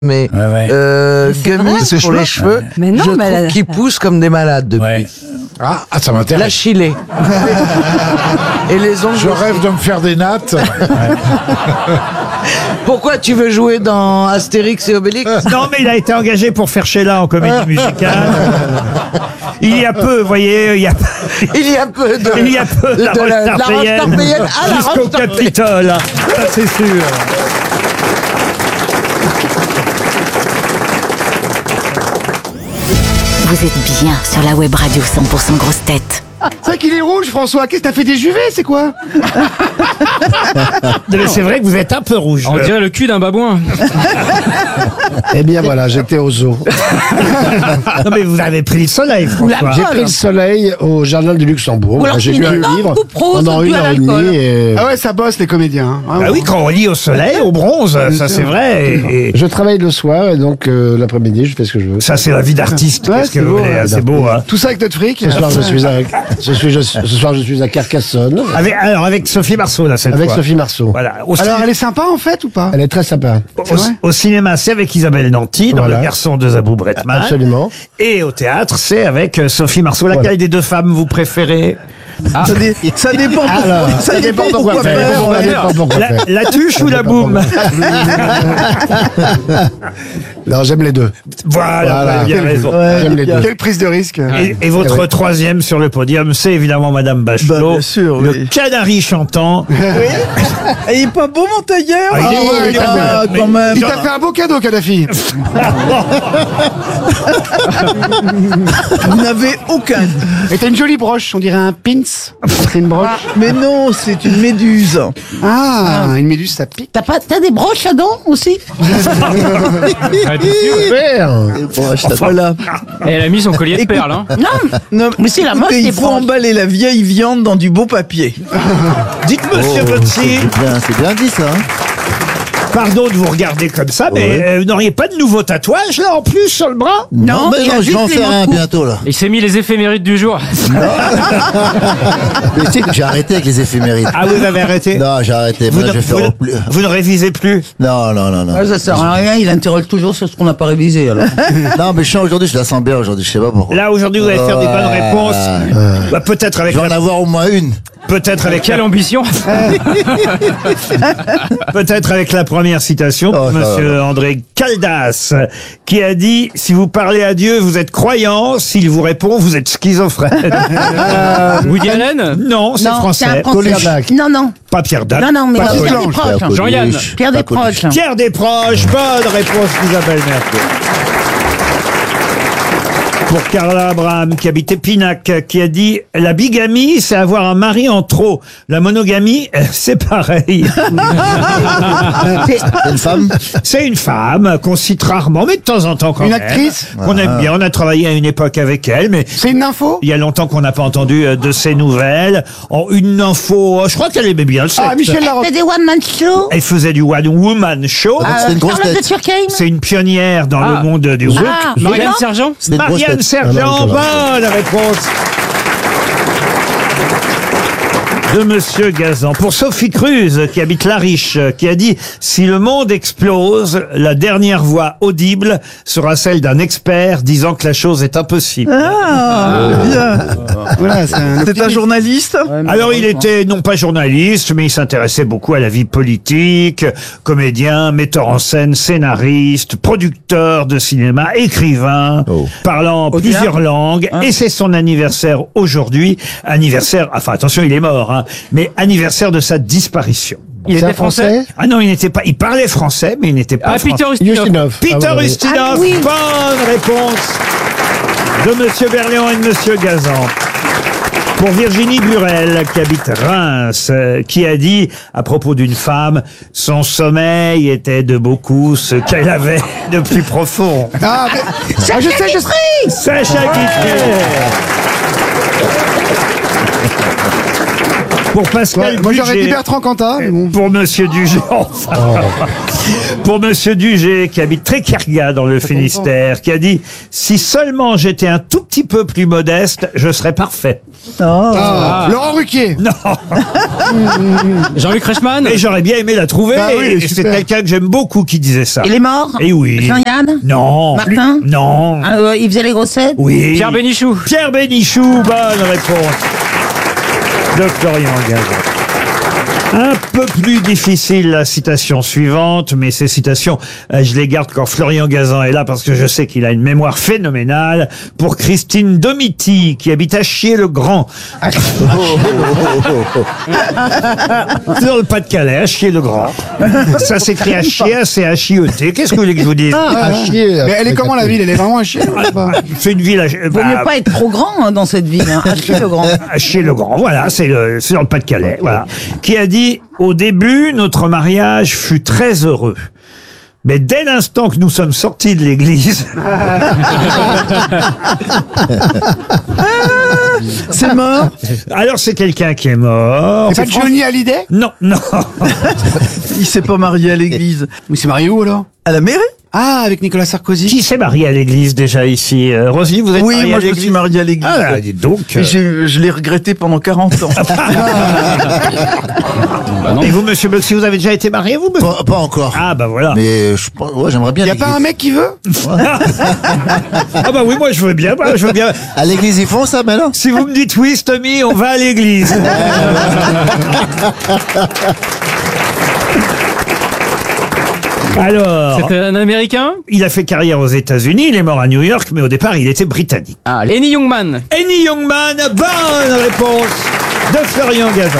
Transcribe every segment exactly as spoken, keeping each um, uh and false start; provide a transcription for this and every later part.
mais ouais, ouais. euh, gummies pour cheveux. les cheveux, ouais. mais non, je mais trouve la... qu'ils poussent comme des malades depuis. Ouais. Ah, ah, ça m'intéresse. La Chilée. Et les ongles. Je rêve de me faire des nattes. Pourquoi tu veux jouer dans Astérix et Obélix? Non, mais il a été engagé pour faire Sheila en comédie musicale. Il y a peu, vous voyez, il y a, il y a peu de, il y a peu de, de, de la, la roche tarpéienne jusqu'au Capitole. Ça, c'est sûr. Vous êtes bien sur la web radio cent pour cent grosse tête. C'est vrai qu'il est rouge, François. Qu'est-ce que t'as fait des juvets, c'est quoi? Mais c'est vrai que vous êtes un peu rouge. On dirait le cul d'un babouin. Eh bien voilà, j'étais au zoo. Non mais vous avez pris le soleil, François. J'ai pris le soleil au Jardin du Luxembourg. J'ai lu un livre pendant une heure et demie. Et... Ah ouais, ça bosse les comédiens. Hein, ah oui, quand on lit au soleil, au bronze, ça c'est vrai. Et... Je travaille le soir et donc euh, l'après-midi, je fais ce que je veux. Ça c'est la vie d'artiste. Ouais, c'est beau, ouais, c'est beau. Hein. Tout ça avec notre fric. Ce soir, je suis avec... Ce, suis, je, ce soir, je suis à Carcassonne. Avec, alors, avec Sophie Marceau, là, cette avec fois. Avec Sophie Marceau. Voilà. Au alors, ciné... elle est sympa, en fait, ou pas? Elle est très sympa. Au, au cinéma, c'est avec Isabelle Nanty, dans voilà. Le garçon de Zabou Bretman. Absolument. Et au théâtre, c'est avec Sophie Marceau. Laquelle voilà. des deux femmes vous préférez? Ah. Ça, dé ça dépend pourquoi. Alors, ça, ça dépend pourquoi, pourquoi faire. faire. Ça dépend pourquoi la, faire. La tuche ou la boum? Non, j'aime les deux. Voilà, voilà. Bien raison. Ouais, j'aime les deux. Quelle prise de risque. Et, et votre ouais. troisième sur le podium, c'est évidemment Madame Bachelot. Bah, bien sûr, le oui. canari chantant. Oui. Il est pas beau, mon tailleur? Ah, il est, ah, il est, ah, mais, quand même. Il t'a fait un beau cadeau, Kadhafi. Vous n'avez aucun. Et t'as une jolie broche, on dirait un pins. C'est une broche. Mais non, c'est une méduse. Ah, une méduse, ça pique. T'as pas, t'as des broches là-dedans aussi? Ah, Des broches, enfin, voilà. Et elle a mis son collier de perles. Hein. Non, non, mais c'est la mode. Il faut broches. Emballer la vieille viande dans du beau papier. Dites, monsieur oh, Botsi. C'est bien dit, ça. Hein. Pardon de vous regarder comme ça, mais ouais. euh, vous n'auriez pas de nouveau tatouage là en plus sur le bras? Non, non mais non, je vais en faire un bientôt là. Il s'est mis les éphémérides du jour. Mais tu sais que j'ai arrêté avec les éphémérides. Ah, vous avez arrêté? Non, j'ai arrêté. Vous, Moi, ne, je vais vous, faire plus... vous ne révisez plus? Non, non, non, non. Ah, ça sert à rien, il interroge toujours sur ce qu'on n'a pas révisé alors. Non, mais je sens aujourd'hui, je la sens bien aujourd'hui, je sais pas pourquoi. Là aujourd'hui, vous allez faire des bonnes réponses. Euh, bah, peut-être avec. Je vais la... en avoir au moins une. Peut-être avec quelle la... ambition. Peut-être avec la première citation, oh, monsieur André Caldas, qui a dit « Si vous parlez à Dieu, vous êtes croyant. S'il vous répond, vous êtes schizophrène. » Woody Allen? Non, c'est français. français. Non, non. Pas Pierre Dac. Non, non, mais pas Pierre Desproges. Jean-Yann. Pierre Desproges. Pierre Desproges. Bonne réponse d'Isabelle Mergo. Pour Carla Abraham, qui habite Épinac, qui a dit « La bigamie, c'est avoir un mari en trop. La monogamie, c'est pareil. » C'est une femme? C'est une femme qu'on cite rarement, mais de temps en temps quand une même. Une actrice? Qu'on aime bien. On a travaillé à une époque avec elle, mais... C'est une info? Il y a longtemps qu'on n'a pas entendu de ses nouvelles. En une info, je crois qu'elle aimait bien le sexe. Ah, Michel Larocque. Elle faisait des one-man show. Elle faisait du one-woman show. Ah, c'est une grosse tête. C'est une pionnière dans ah. le monde du rock. Ah, Marianne Sergent? Marianne Sergent, bonne réponse de monsieur Gazan. Pour Sophie Cruz, qui habite La Riche, qui a dit « Si le monde explose, la dernière voix audible sera celle d'un expert disant que la chose est impossible. » Ah, bien. Voilà, c'est un, un journaliste. Ouais, alors il était non pas journaliste, mais il s'intéressait beaucoup à la vie politique, comédien, metteur en scène, scénariste, producteur de cinéma, écrivain, oh. parlant Au plusieurs théâtre. langues, hein? Et c'est son anniversaire aujourd'hui, anniversaire, enfin attention il est mort, hein, mais anniversaire de sa disparition. Il était français, français Ah non, il n'était pas. Il parlait français, mais il n'était pas ah, français. Peter Ustinov. Peter ah, ouais, Ustinov. Ah, oui. Bonne réponse de monsieur Berléand et de monsieur Gazan. Pour Virginie Burel, qui habite Reims, euh, qui a dit, à propos d'une femme, son sommeil était de beaucoup ce qu'elle avait de plus profond. Ah, mais... Sacha ah, je sais, Guitry je... Sacha Guitry. Pour Pascal ouais, moi j'aurais dit Bertrand Cantat. Bon. Pour monsieur Dujon. Oh. Pour Monsieur Dugé, qui habite Tréquerga dans le Finistère, qui a dit « Si seulement j'étais un tout petit peu plus modeste, je serais parfait. Oh. Ah. Laurent Ruquier. » Non. Jean-Luc Reichmann. Et j'aurais bien aimé la trouver. Bah oui, et c'est super. quelqu'un que j'aime beaucoup qui disait ça. Il est mort? Et oui. Jean-Yann? Non. Martin? Lui- Non. Ah, euh, il faisait les grossettes? Oui. Pierre Bénichou. Pierre Bénichou, bonne réponse de Florian Gazan. Un peu plus difficile la citation suivante, mais ces citations, euh, je les garde quand Florian Gazan est là parce que je sais qu'il a une mémoire phénoménale. Pour Christine Domiti, qui habite à Chier-le-Grand. Dans le Pas-de-Calais, à Chier-le-Grand. Ça s'écrit à chier, c'est à chioter. Qu'est-ce que vous voulez que je vous dise? À chier. Mais elle est comment la ville? Elle est vraiment à chier? C'est une ville à, Vaut bah, mieux pas être trop grand hein, dans cette ville. Hein. Acheter le grand. à Chier-le-Grand. Voilà, c'est le, c'est dans le Pas-de-Calais. Voilà. Qui a dit: au début, notre mariage fut très heureux. Mais dès l'instant que nous sommes sortis de l'église, C'est mort. alors c'est quelqu'un qui est mort. C'est pas Johnny Hallyday? Non, non. Il s'est pas marié à l'église. Mais c'est marié où alors? À la mairie? Ah, avec Nicolas Sarkozy. Qui s'est marié à l'église déjà ici? Euh, Roselyne, vous êtes Oui, mariée moi à je me l'église? suis marié à l'église. Ah, bah, dites donc. Et j'ai- je l'ai regretté pendant quarante ans. Et vous, monsieur Boxy, vous avez déjà été marié, vous? Pas, pas encore. Ah, bah voilà. Mais je, pense- ouais, j'aimerais bien. Y a l'église. pas un mec qui veut? Ah, bah oui, moi, je veux bien, moi, je veux bien. À l'église, ils font ça maintenant? Si vous me dites oui, Stomy, on va à l'église. Alors, C'était un Américain. il a fait carrière aux États-Unis, il est mort à New York, mais au départ, il était britannique. Ah, Lenny Youngman. Henny Youngman, bonne réponse de Florian Gazan.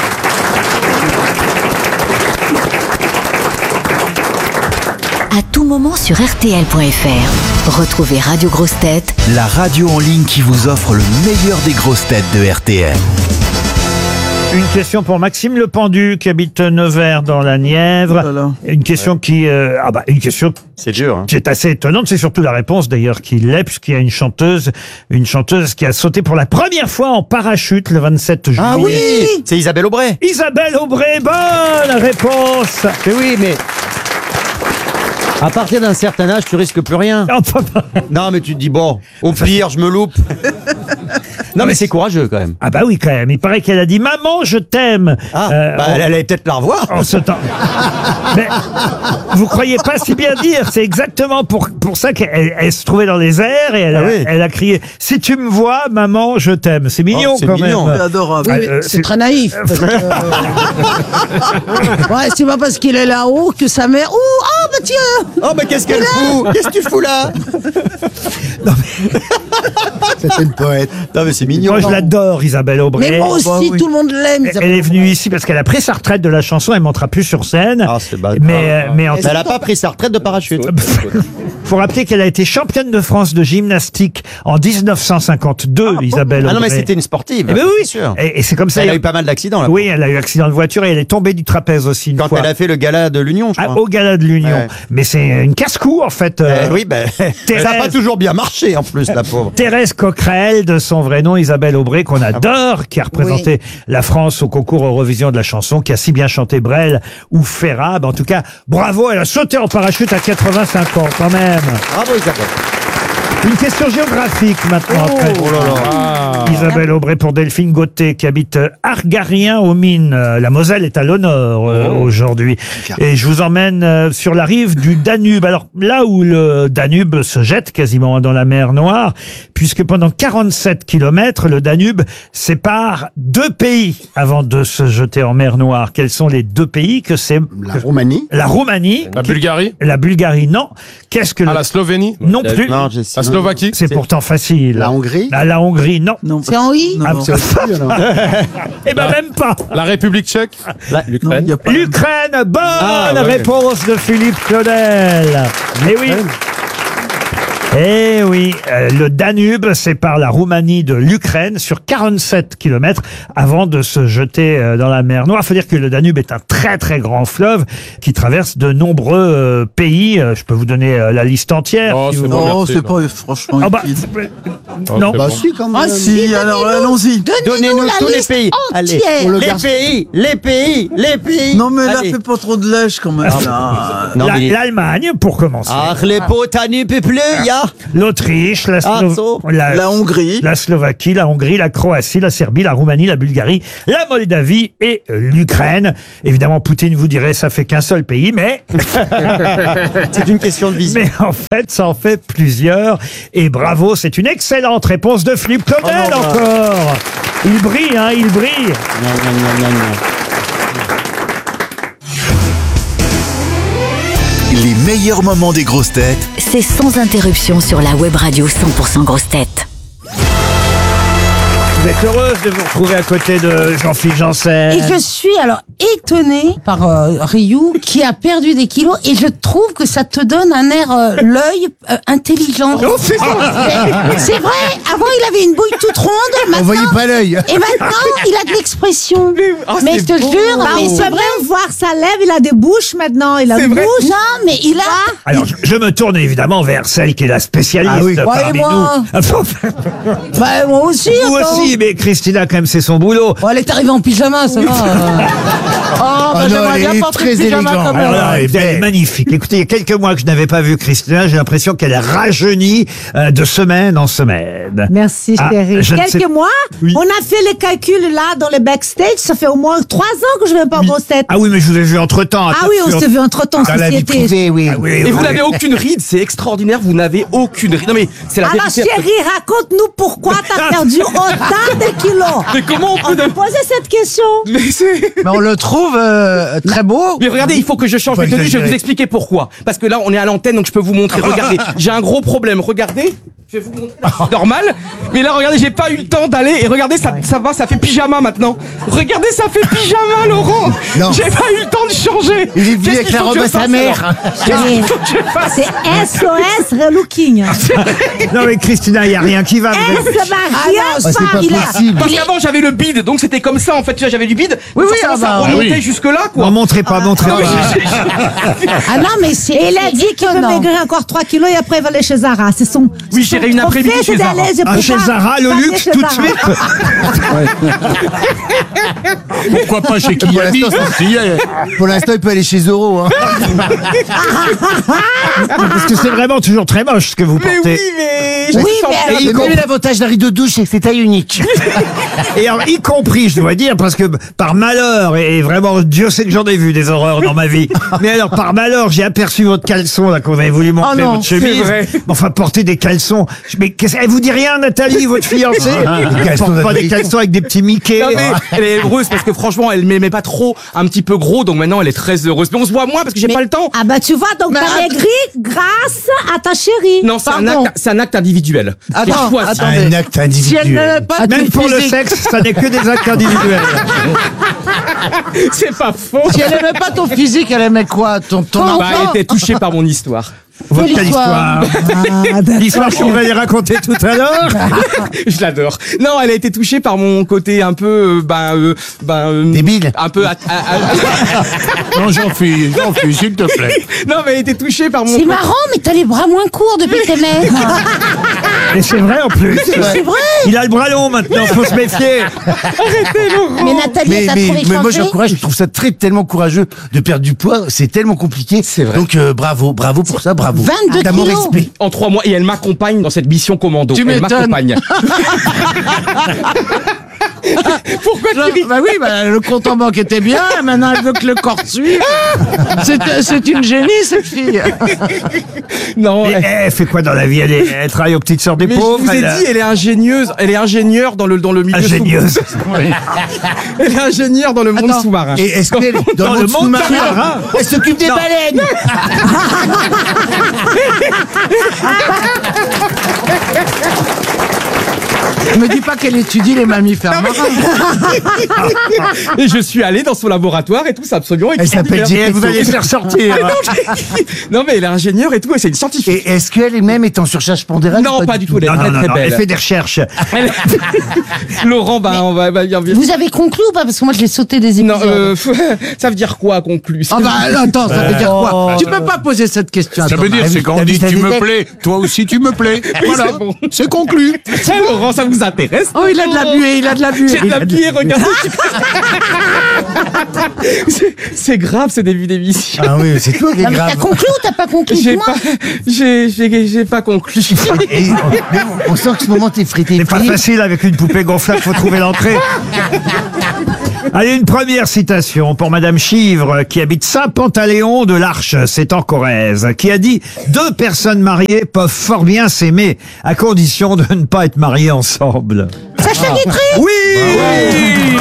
À tout moment sur R T L point F R. Retrouvez Radio Grosses Têtes La radio en ligne qui vous offre le meilleur des grosses têtes de R T L. Une question pour Maxime Le Pendu, qui habite Nevers dans la Nièvre. Oh là là. Une question qui, euh, ah bah, une question C'est dur. Hein. qui est assez étonnante. C'est surtout la réponse d'ailleurs qui l'est, puisqu'il y a une chanteuse, une chanteuse qui a sauté pour la première fois en parachute le vingt-sept juillet. Ah oui, c'est Isabelle Aubray. Isabelle Aubray, bonne réponse. Mais oui, mais à partir d'un certain âge, tu risques plus rien. Enfin, Non, mais tu te dis bon, au pire, je me loupe. Non, mais c'est courageux quand même. ah bah oui quand même. Il paraît qu'elle a dit maman, je t'aime. Ah, Euh, bah, en- elle allait peut-être la revoir. en ce temps. Mais vous croyez pas si bien dire. C'est exactement pour, pour ça qu'elle elle se trouvait dans les airs et elle, a, Ah oui. elle a crié si tu me vois, maman, je t'aime. C'est mignon Oh, c'est quand mignon. même. C'est adorable. Ah, Oui, euh, c'est très naïf. parce que, euh, ouais, c'est pas parce qu'il est là-haut que sa mère. Ouh, ah bah tiens. Oh, mais qu'est-ce qu'elle fout? Qu'est-ce que tu fous là? C'est une poète. Non, mais c'est mignon. Moi je l'adore, Isabelle Aubray. Mais moi aussi, bah oui. tout le monde l'aime. Elle est venue ici parce qu'elle a pris sa retraite de la chanson. Elle montera plus sur scène. Ah, c'est bas. mais euh, mais en Mais elle a pas pris sa retraite de parachute. faut rappeler qu'elle a été championne de France de gymnastique en dix-neuf cent cinquante-deux. Isabelle Aubray. Ah non, mais c'était une sportive. Eh ben oui, c'est sûr. Et, et c'est comme ça. Elle a eu pas mal d'accidents là. Oui, elle a eu accident de voiture et elle est tombée du trapèze aussi une Quand fois. elle a fait le gala de l'Union, je Ah, crois. au gala de l'Union. Ouais. Mais c'est une casse-cou en fait. euh, Eh oui, ben, ça Thérèse. n'a pas toujours bien marché en plus, la pauvre. Thérèse Coquerel, de son vrai nom, Isabelle Aubray, qu'on Ah adore, qui a représenté la France au concours Eurovision de la chanson, qui a si bien chanté Brel ou Ferrab. En tout cas, bravo, elle a sauté en parachute à quatre-vingt-cinq ans quand même. Bravo Isabelle. Une question géographique maintenant. après. Oh là là. Isabelle Aubray pour Delphine Gauthier, qui habite Argarien aux Mines. Euh, La Moselle est à l'honneur euh, aujourd'hui. Et je vous emmène euh, sur la rive du Danube. Alors là où le Danube se jette quasiment dans la mer Noire, puisque pendant quarante-sept kilomètres, le Danube sépare deux pays avant de se jeter en mer Noire. Quels sont les deux pays que c'est? La Roumanie. La Roumanie. La Bulgarie. La Bulgarie, non. Qu'est-ce que Ah, le... la Slovénie. Non plus. Non, je La Slovaquie. C'est pourtant facile. La Hongrie. Ah, la Hongrie, non. Non, C'est en I. Ah, non. c'est- Eh ben même pas. La République tchèque. Non, il y a pas- L'Ukraine, bonne Ah, ouais. réponse de Philippe Claudel. Eh oui. Eh oui, euh, le Danube sépare la Roumanie de l'Ukraine sur quarante-sept kilomètres avant de se jeter euh, dans la mer Noire. Il faut dire que le Danube est un très très grand fleuve qui traverse de nombreux euh, pays. Euh, Je peux vous donner euh, la liste entière. Oh, si c'est vous bon. voulez. Non, merci, c'est pas franchement Ah bah, utile. Non. Bah si, quand même. Ah si, alors allons-y. Donnez-nous la tous les liste pays. Allez, entière. les pays, les pays, les pays. Non mais là, Allez. fais pas trop de lèche quand même. là. Non, La- mais- L'Allemagne, pour commencer. Ach, les potani peuplés, ya. L'Autriche, la, Ah, Slo- so. la, La Hongrie. la Slovaquie, la Hongrie, la Croatie, la Serbie, la Roumanie, la Bulgarie, la Moldavie et euh, l'Ukraine. Évidemment, Poutine vous dirait ça fait qu'un seul pays, mais C'est une question de vision. mais en fait, ça en fait plusieurs. Et bravo, c'est une excellente réponse de Philippe Claudel Oh non, bah. encore. Il brille, hein, il brille. Non, non, non, non, non. Les meilleurs moments des grosses têtes C'est sans interruption sur la web radio cent pour cent grosses têtes. Vous êtes heureuse de vous retrouver à côté de Jean-Philippe Janssen. Et je suis alors étonnée par euh, Ryu qui a perdu des kilos et je trouve que ça te donne un air euh, l'œil euh, intelligent. Oh, c'est ça. C'est vrai, avant il avait une bouille toute ronde, On maintenant, voyait pas l'œil. et maintenant il a de l'expression. oh, mais c'est je te beau. jure, Bah, mais on c'est peut vrai. voir sa lèvre, il a des bouches maintenant, il a une bouche. Non, mais il a. Alors, je, je me tourne évidemment vers celle qui est la spécialiste Ah oui. Ouais, parmi moi. nous. Bah moi aussi. Vous attends. aussi, mais Christina, quand même, c'est son boulot. Oh, elle est arrivée en pyjama, ça va. Oh, bah, Ah non, j'aimerais elle bien est porter très le pyjama élégante. comme Alors elle. là, elle est elle est belle. magnifique. Écoutez, il y a quelques mois que je n'avais pas vu Christina, j'ai l'impression qu'elle est rajeunie euh, de semaine en semaine. Merci Ah, chérie. je ne Quelques sais- mois, Oui. on a fait les calculs là dans le backstage, ça fait au moins trois ans que je ne vais pas en grosse tête. Ah oui, mais je vous ai vu entre-temps. Ah oui, on s'est vu entre temps, Dans la vie société. privée, oui. Ah oui, Et oui, vous oui. n'avez aucune ride, c'est extraordinaire, vous n'avez aucune ride. Non mais c'est la Alors vérité. chérie, raconte-nous pourquoi t'as perdu autant de kilos. Mais comment on On peut... peut poser cette question. Mais, c'est- Mais on le trouve euh, très beau. mais regardez, il faut que je change Faut de tenue, je vais exagérer. vous expliquer pourquoi. Parce que là, on est à l'antenne, donc je peux vous montrer. Regardez, j'ai un gros problème, regardez. Je vais vous montrer. C'est normal. Mais là, regardez, j'ai pas eu le temps d'aller. Et regardez, ça, ça va, ça fait pyjama maintenant. Regardez, ça fait pyjama, Laurent. Non. J'ai pas eu le temps de changer. Il est venu Qu'est-ce avec qu'il la faut robe que à je sa fasse, mère. alors Qu'est-ce qu'il faut que je fasse C'est S O S relooking. Non mais Christina, il n'y a rien qui va. vous Elle êtes- se va Ah rien non, Ah, c'est pas il a- possible. Parce qu'avant j'avais le bide, donc c'était comme ça en fait, tu vois, j'avais du bide. Oui, oui, forcément, ah ça bah, remontait oui. jusque là quoi. Non, montrez pas, montrez Non, mais pas. j'ai- j'ai- Ah non, mais c'est. Et il a dit qu'il veut étonnant. maigrir encore trois kilos et après il va aller chez Zara. C'est son. Oui, c'est j'irai son une après-midi trophée, chez c'est d'aller, Zara. je Ah, peux chez pas Zara, le aller luxe, chez tout de Zara. suite. Pourquoi pas chez Kiabi? Pour l'instant, il peut aller chez Zoro. Hein. Parce que c'est vraiment toujours très moche ce que vous Mais portez. oui, mais je Oui, me sens mais bien. alors, Et comme l'avantage d'un rideau de douche, c'est que c'est taille unique. Et alors, y compris, je dois dire, parce que par malheur, et vraiment, Dieu sait que j'en ai vu des horreurs dans ma vie. Mais alors, par malheur, j'ai aperçu votre caleçon, là, qu'on avait voulu montrer, Oh non, votre chemise. c'est vrai. Enfin, porter des caleçons. Mais qu'est-ce, elle vous dit rien, Nathalie, votre fiancée? Elle caleçons porte pas des d'Amérique. caleçons avec des petits Mickey. Non, mais elle est heureuse parce que franchement elle m'aimait pas trop, un petit peu gros, donc maintenant elle est très heureuse. Mais on se voit moins parce que j'ai pas le temps. Ah bah tu vois, donc Mais t'as att- maigri grâce à ta chérie. Non, c'est un Pardon. acte, c'est un acte individuel. J'ai Attends, choisi. attendez. Un acte Si elle individuel. n'avait pas Même ton pour le physique, sexe, ça n'est que des actes individuels. C'est pas faux. si elle aimait pas ton physique, elle aimait quoi? Ton, ton Bah, enfant? elle était touchée par mon histoire. Votre Quelle quelle histoire. Ah, d'accord. L'histoire qu'on va y raconter tout à l'heure. Je l'adore. Non, elle a été touchée par mon côté un peu, euh, ben, euh, ben, euh, Débile. un peu. à- à- à- Non, j'en fais, j'en fais, s'il te plaît. non, mais elle a été touchée par mon. C'est côté- marrant, mais t'as les bras moins courts depuis que t'es maigre. Et c'est vrai en plus. C'est vrai. Il a le bras long maintenant, faut se méfier. Mais Nathalie, Mais, t'as mais, trouvé mais moi, changé j'encourage, je trouve ça très, tellement courageux de perdre du poids. C'est tellement compliqué. C'est vrai. Donc, euh, bravo, bravo pour ça, bravo. vingt-deux T'as mon kilos. respect. En trois mois, et elle m'accompagne dans cette mission commando. Tu elle m'étonnes. m'accompagne. Pourquoi tu ris? Bah oui, bah, le compte en banque était bien, maintenant elle veut que le corps suive. C'est c'est une génie, cette fille. Non, Et elle- elle fait quoi dans la vie? Elle, est- elle travaille aux petites sœurs des mais pauvres. je vous ai elle a- dit, elle est ingénieuse. Elle est ingénieure dans le dans le milieu. Ingénieuse. sous- Elle est ingénieure dans le monde Attends. sous-marin. Et est-ce qu'elle, dans, Dans le le monde monde sous-marin, sous-marin. elle s'occupe des Non. baleines? Me dis pas qu'elle étudie les mammifères marins. Et je suis allé dans son laboratoire et tout, c'est absolument Elle s'appelle extraordinaire. J P. Vous allez faire sortir. Mais non, non, mais elle est ingénieure et tout, et c'est une scientifique. Et est-ce qu'elle elle-même est en surcharge pondérale? Non, pas du tout, elle est Non, très non, très non, belle. elle fait des recherches. Elle- Laurent, bah, on va, va bien, bien. Vous avez conclu ou pas? Parce que moi, je l'ai sauté des épisodes. Non, euh, ça veut dire quoi, conclu? Ah bah attends, ça veut dire quoi? Oh. Tu peux pas poser cette question. Ça veut dire, c'est quand on dit tu me plais, toi aussi tu me plais. Oui, Voilà, c'est bon. c'est conclu. Ça, Laurent, ça vous intéresse? Oh, il a de la buée, il a de la buée. J'ai de la bière, regardez. C'est- C'est grave, ce début d'émission. Ah oui, c'est toi qui est Non, mais grave. t'as conclu ou t'as pas conclu? J'ai Dis-moi. pas, j'ai, j'ai, j'ai pas conclu. Et on, on sent que ce moment t'es frité. C'est pas facile avec une poupée gonflable, faut trouver l'entrée. Allez, une première citation pour Madame Chivre, qui habite Saint-Pantaléon de l'Arche, c'est en Corrèze, qui a dit « Deux personnes mariées peuvent fort bien s'aimer, à condition de ne pas être mariées ensemble. Sacha Guitry » Oui,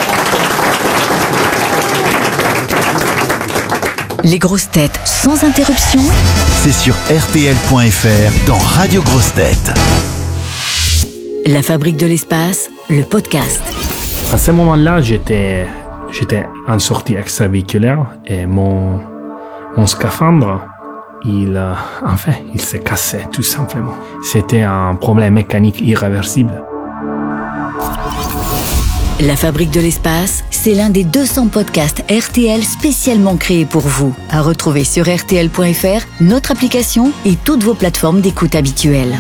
Les grosses têtes sans interruption. C'est sur R T L point F R dans Radio Grosses Têtes. La fabrique de l'espace, le podcast. À ce moment-là, j'étais, j'étais en sortie extravéhiculaire et mon, mon scaphandre, il, euh, enfin, il s'est cassé, tout simplement. C'était un problème mécanique irréversible. La fabrique de l'espace, c'est l'un des deux cents podcasts R T L spécialement créés pour vous. À retrouver sur R T L point F R, notre application et toutes vos plateformes d'écoute habituelles.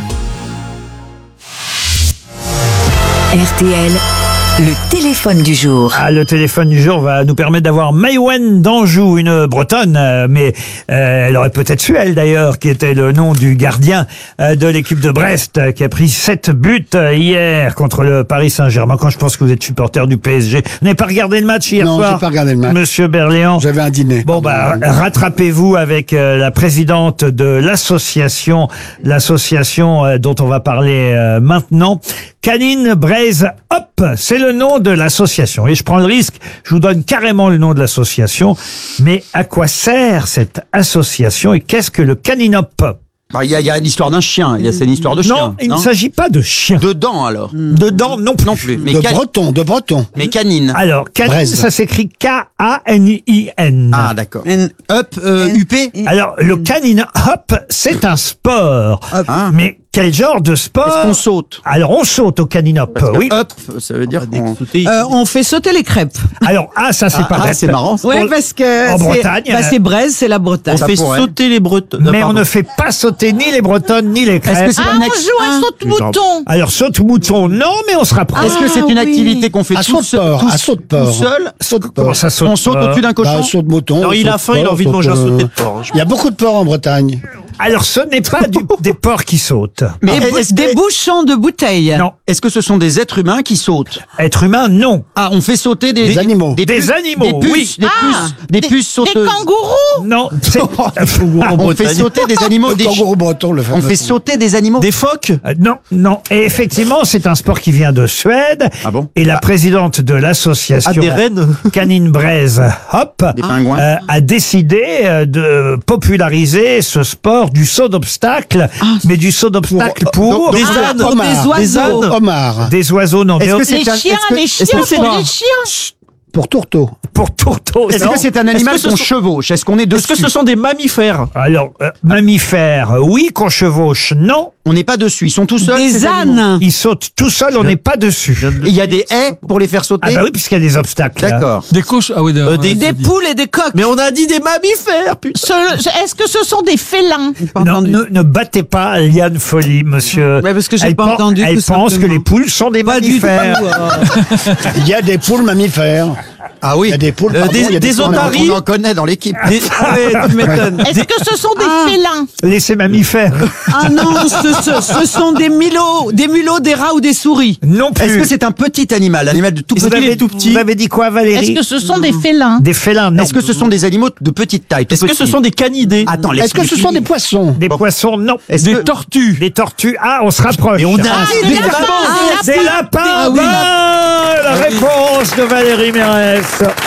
R T L, le téléphone du jour. Ah, le téléphone du jour va nous permettre d'avoir Maïwen d'Anjou, une Bretonne, euh, mais euh, elle aurait peut-être su, elle d'ailleurs, qui était le nom du gardien euh, de l'équipe de Brest, euh, qui a pris sept buts euh, hier contre le Paris Saint-Germain. Quand je pense que vous êtes supporter du P S G, vous n'avez pas regardé le match hier Non, soir? j'ai pas regardé le match. Monsieur Berléand. J'avais un dîner. Bon, bah, rattrapez-vous avec euh, la présidente de l'association, l'association euh, dont on va parler euh, maintenant. Canine Braise Hop, c'est le nom de l'association. Et je prends le risque, je vous donne carrément le nom de l'association. Mais à quoi sert cette association et qu'est-ce que le Canine Hop? Il y, a, y a l'histoire d'un chien, il y a c'est une histoire de chien. Non, il ne s'agit pas de chien. De dents alors. Dedans, non plus. Non plus. Mais De can- breton, de breton. Mais canine. Alors, canine, Braise. ça s'écrit K A N I N. Ah d'accord. Up, euh, U P. Alors, le Canine Hop, c'est un sport. Ah. Mais quel genre de sport? Est-ce qu'on saute? Alors, on saute au Canine Hop, Parce que oui. Up, ça veut dire qu'on... Euh, on fait sauter les crêpes. Alors, ah, ça, c'est Ah, pas ah, bête. c'est marrant. ça. Ouais, parce que En c'est- Bretagne, bah, euh, c'est Braise, c'est la Bretagne. Ça pourrait. les Bretons. Mais on ne fait pas sauter ni les Bretonnes, ni les crêpes. Est-ce que c'est Ah, une on act- joue à saute-mouton. Alors, saute-mouton, non, mais on se rapproche. Est-ce que c'est Ah, une oui. activité qu'on fait À tout, saute-port, tout- à saute-port. tout seul? Comment ça saute On saute pas au-dessus d'un cochon? Bah, saute mouton. Non, il a saute faim, il a porc, envie de saute, manger un euh, sauté de porc. Il y a beaucoup de porcs en Bretagne. Alors, ce n'est pas du- des porcs qui sautent. Mais Des, bou- est-ce des que, bouchons de bouteilles. Non. est-ce que ce sont des êtres humains qui sautent? Être humain, non. Ah, on fait sauter des... Des animaux. Des puces- animaux, Des puces, oui. des Ah, puces, des des- puces Des sauteuses. kangourous. Non, c'est... On fait sauter des animaux, des chi- Kangourou breton, le On fameux. fait sauter des animaux. Des phoques. Euh, non, non. Et effectivement, c'est un sport qui vient de Suède. Ah bon? Et la présidente de l'association Ah, des rennes. Canine Braise Hop Des pingouins. euh, a décidé euh, de populariser ce sport du saut d'obstacle, mais du saut d'obstacle pour, Des des, ânes, pour homards. des oiseaux. Des homards. des oiseaux non. Est-ce des- que c'est Les un- chiens, est-ce que- les est-ce chiens, que c'est pour un- les chiens. Pour tourteau. pour tourteau. Est-ce non. que c'est un animal Est-ce que qu'on ce sont- chevauche? Est-ce qu'on est Est-ce que dessus? ce sont des mammifères? Alors, euh, mammifères, oui, qu'on chevauche, non. On n'est pas dessus. Ils sont tout seuls. Des ces animaux. ânes. Ils sautent tout seuls, on n'est pas dessus. Et il y a des haies pour les faire sauter? Ah bah oui, puisqu'il y a des obstacles. là. D'accord. Des couches. Ah oui, Euh, des, des poules et des coqs. Mais on a dit des mammifères, putain. Ce- Est-ce que ce sont des félins? Non, ne, ne battez pas Liane Folly, monsieur. Ouais, parce que j'ai Elle pas pen- entendu, Elle tout pense que simplement. les poules sont des Pas du tout. mammifères. Il y a des poules mammifères. Ah oui. Il y a des poules. Euh, pardon, des- il y a des poules- otaries. On en connaît dans l'équipe. Des... Ah ouais, tu m'étonnes. Est-ce que ce sont des félins? Laissez mammifères. Ah non, ce, ce- ce sont des mulots, des mulots, des rats ou des souris. Non plus. Est-ce que c'est un petit animal? Animal de tout vous, petit avez, et tout petit? vous avez dit quoi, Valérie? Est-ce que ce sont des félins? Des félins, non. Est-ce que ce sont des animaux de petite taille? tout Est-ce que ce petits sont des canidés? Attends, Est-ce que ce sont des poissons? Des poissons, non. Est-ce Des que- tortues? Des tortues, ah, on se rapproche. Et on a Ah, dit des, des lapins. lapins. Des lapins. Ah oui. Bonne réponse de Valérie Mérès.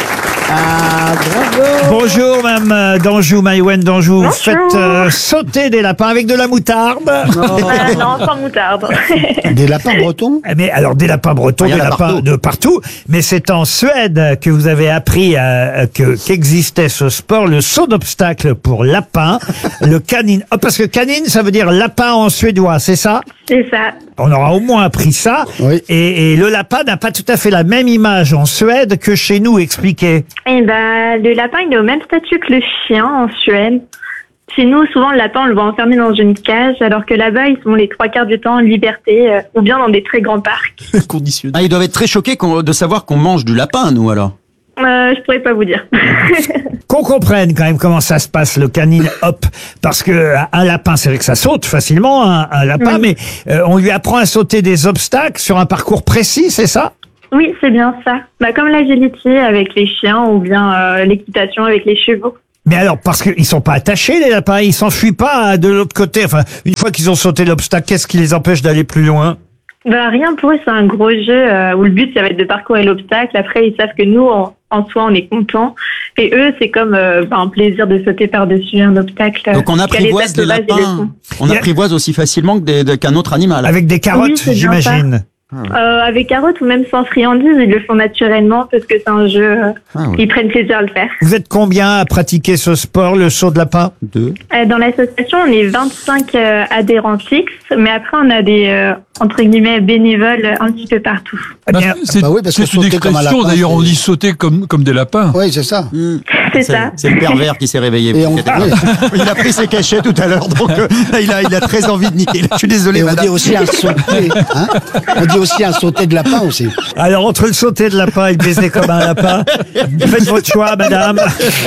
Ah, bravo. Bonjour, Mme d'Anjou, Maïwenn d'Anjou. Vous faites euh, sauter des lapins avec de la moutarde. Non, euh, non sans moutarde. Des lapins bretons? Mais alors, des lapins bretons, Il y en des a lapins partout. de partout. Mais c'est en Suède que vous avez appris euh, que qu'existait ce sport, le saut d'obstacle pour lapin, le canine. Oh, parce que canine, ça veut dire lapin en suédois, c'est ça? C'est ça. On aura au moins appris ça. Oui. Et, et le lapin n'a pas tout à fait la même image en Suède que chez nous, expliquez. Et ben, le lapin, il est au même statut que le chien en Suède. Chez nous, souvent, le lapin, on le voit enfermé dans une cage, alors que là-bas, ils sont les trois quarts du temps en liberté, euh, ou bien dans des très grands parcs. Conditionné. Ah, ils doivent être très choqués qu'on- de savoir qu'on mange du lapin, nous, alors. Euh, je pourrais pas vous dire. Qu'on comprenne quand même comment ça se passe, le canine hop. Parce que un lapin, c'est vrai que ça saute facilement, un, un lapin, Oui. mais euh, on lui apprend à sauter des obstacles sur un parcours précis, c'est ça? Oui, c'est bien ça. Bah, comme l'agility avec les chiens, ou bien euh, l'équitation avec les chevaux. Mais alors, parce qu'ils sont pas attachés, les lapins, ils s'enfuient pas de l'autre côté. Enfin, une fois qu'ils ont sauté l'obstacle, qu'est-ce qui les empêche d'aller plus loin? Bah, rien pour eux, c'est un gros jeu euh, où le but, ça va être de parcourir l'obstacle. Après, ils savent que nous, en, en soi, on est contents. Et eux, c'est comme euh, bah, un plaisir de sauter par-dessus un obstacle. Donc on Qu'à apprivoise l'étape les de base, ils le lapins. font. On apprivoise aussi facilement que des- de- qu'un autre animal. Avec des carottes, Oui, c'est bien j'imagine. Euh, avec carottes ou même sans friandises, ils le font naturellement parce que c'est un jeu. euh, Ah oui. Ils prennent plaisir à le faire. Vous êtes combien à pratiquer ce sport, le saut de lapin? Deux. Euh, dans l'association, on est vingt-cinq euh, adhérents fixes, mais après, on a des, euh, entre guillemets, bénévoles un petit peu partout. Bah, c'est bah oui, parce que c'est une sauter comme un expression, lapin, d'ailleurs, on c'est- dit sauter comme, comme des lapins. Oui, c'est ça. C'est ça. C'est le pervers qui s'est réveillé. Et on- Il a pris ses cachets tout à l'heure, donc euh, là, il a, il a très envie de niquer. Je suis désolé, Et on madame. dit aussi un sauté, hein. On dit aussi un sauté de lapin aussi. Alors, entre le sauter de lapin et le baiser comme un lapin, faites votre choix, madame.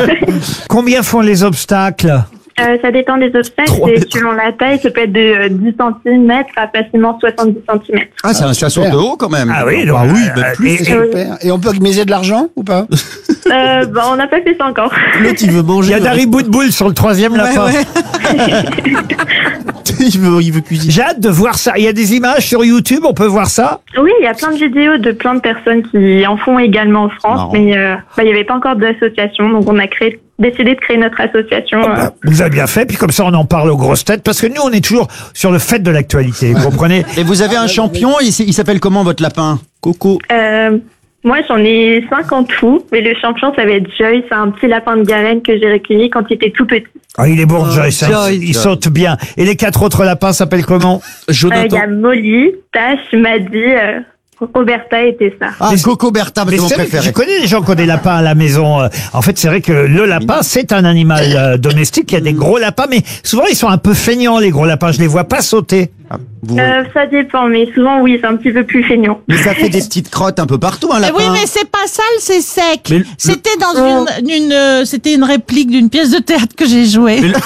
Combien font les obstacles? Euh, ça dépend des obstacles, et selon la taille, ça peut être de euh, dix centimètres à facilement soixante-dix centimètres. Ah, ça, ça saute de haut quand même. Ah oui, bah donc, oui, euh, bah, plus. et- C'est super. Et on peut miser de l'argent ou pas? Euh, bah, on n'a pas fait ça encore. L'autre, il veut Il manger. y a Dari Boudboul sur le troisième lapin. il, veut, il veut cuisiner. J'ai hâte de voir ça. Il y a des images sur YouTube, on peut voir ça? Oui, il y a plein de vidéos de plein de personnes qui en font également en France, Marrant. mais euh, bah, il n'y avait pas encore d'association, donc on a créé, décidé de créer notre association. euh. Bah, vous avez bien fait, puis comme ça on en parle aux grosses têtes, parce que nous on est toujours sur le fait de l'actualité, vous comprenez? Et vous avez un champion, il, s- il s'appelle comment votre lapin? Coco. Euh, moi, j'en ai cinq en tout, mais le champion, ça va être Joy. C'est un petit lapin de Garenne que j'ai recueilli quand il était tout petit. Ah, il est bon, Joyce, hein, Joyce. il saute bien. Et les quatre autres lapins s'appellent comment? Euh, Il y a Molly, Tash, Maddy, euh, Roberta et Tessa. Ah, Coco Bertha, Mais c'est mon c'est vrai que préféré. je connais des gens qui ont des lapins à la maison. Euh, En fait, c'est vrai que le lapin, c'est un animal euh, domestique. Il y a des gros lapins, mais souvent ils sont un peu feignants, les gros lapins. Je les vois pas sauter. Vous- Euh, ça dépend, mais souvent, oui, c'est un petit peu plus feignant. Mais ça fait des petites crottes un peu partout, un Eh lapin. oui, mais c'est pas sale, c'est sec. Mais le- C'était dans une, une euh, c'était une réplique d'une pièce de théâtre que j'ai jouée. Eh,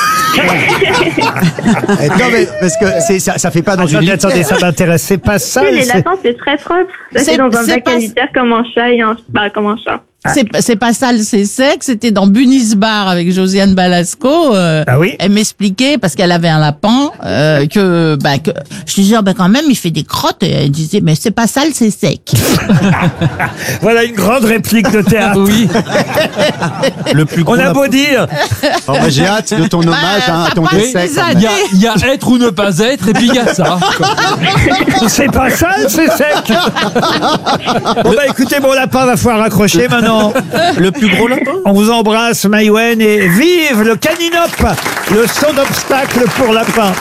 non, mais parce que c'est, ça, ça fait pas dans une Attendez, litière. attendez, ça m'intéresse. C'est pas ça. Oui, les lapins, c'est très propre. Ça, C'est- c'est dans un c'est bac pas- à litière comme un chat et un, bah, comme un chat. C'est, c'est pas sale, c'est sec. C'était dans Bunis Bar avec Josiane Balasco. euh, Ah oui? Elle m'expliquait parce qu'elle avait un lapin euh, que, bah, que je disais ah, ben quand même il fait des crottes et elle disait mais c'est pas sale, c'est sec. Voilà une grande réplique de théâtre. Oui. Le plus gros On a lapin. beau dire. Oh, bah, j'ai hâte de ton hommage hein, à ton passe décès. des quand même. Il y, a, il y a être ou ne pas être, et puis il y a ça. C'est pas sale, c'est sec. Bon bah écoutez, mon lapin va falloir raccrocher maintenant. Le plus gros lapin. On vous embrasse, Maïwenn, et vive le caninop, le saut d'obstacle pour lapin.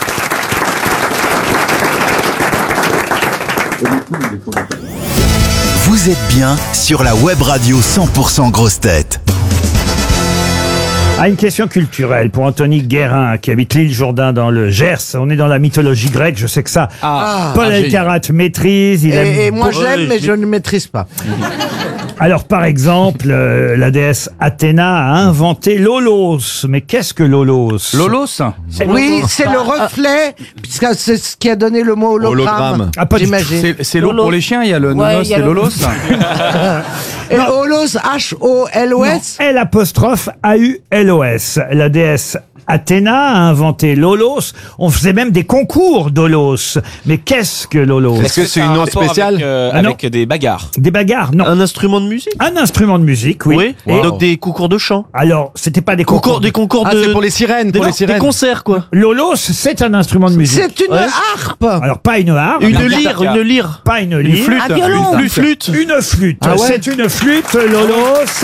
Vous êtes bien sur la web radio cent pour cent Grosses Têtes. Ah, une question culturelle pour Anthony Guérin qui habite l'île Jourdain dans le Gers. On est dans la mythologie grecque, je sais que ça, Ah, Paul ah, Elkarat maîtrise. Il aime Et, et moi beaucoup- j'aime, mais je ne maîtrise pas. Alors par exemple, euh, la déesse Athéna a inventé l'holos. Mais qu'est-ce que l'holos? Lolos. Oui, c'est le reflet, puisque c'est ce qui a donné le mot hologramme. Hologramme. Ah, pas du j'imagine. C'est l'eau pour les chiens, il y a le Ouais, nonos il y a et le- l'olos. Et holos, H O L O S. L apostrophe A U L O S. La déesse Athéna a inventé l'holos. On faisait même des concours d'holos. Mais qu'est-ce que l'holos? Est-ce que c'est une eau spéciale Avec, euh, Ah non. avec des bagarres. Des bagarres, non. Un instrument de musique? Un instrument de musique, oui. Oui. Et- Donc des concours de chant. Alors, c'était pas des concours. Concours, des concours Ah, de. c'est pour les sirènes, des, pour les des sirènes. concerts, quoi. L'holos, c'est un instrument de musique. C'est une Ouais. harpe. Alors, pas une harpe. Une La lyre, guitare. une lyre. Pas une Une lyre. flûte. Un violon. Une flûte. Une flûte. Ah ouais C'est une flûte, l'holos.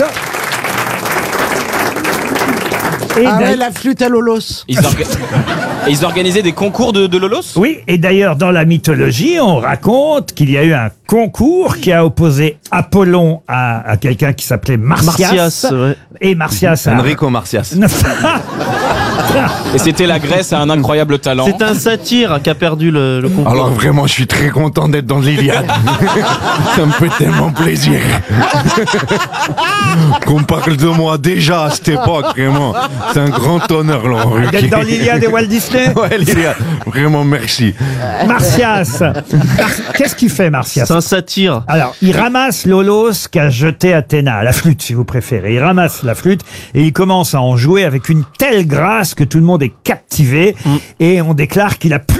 Et Ah ouais, d'ailleurs- la flûte à l'holos. Ils, orga- Et ils organisaient des concours de, de lolos? Oui, et d'ailleurs, dans la mythologie, on raconte qu'il y a eu un concours qui a opposé Apollon à, à quelqu'un qui s'appelait Martias. Martias, ouais. Et Martias a... Enrico Martias. Et c'était la Grèce à un incroyable talent. C'est un satyre qui a perdu le, le concours. Alors vraiment, je suis très content d'être dans l'Iliade. Ça me fait tellement plaisir. Qu'on parle de moi déjà à cette époque, vraiment. C'est un grand honneur, Laurent Ruquier. D'être dans l'Iliade et Walt Disney. Ouais, l'Iliade. Vraiment, merci. Martias. Mar- Qu'est-ce qu'il fait, Martias? C'est un satyre. Alors, il ramasse l'holos qu'a jeté Athéna, la flûte si vous préférez. Il ramasse la flûte et il commence à en jouer avec une telle grâce que tout le monde est captivé. Et on déclare qu'il a plus